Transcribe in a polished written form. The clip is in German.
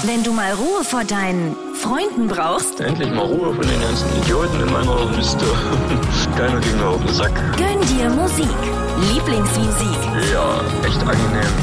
Wenn du mal Ruhe vor deinen Freunden brauchst, Endlich mal Ruhe von den ganzen Idioten in meiner Liste. Keiner ging mir auf den Sack. gönn dir Musik. Lieblingsmusik. Ja, echt angenehm.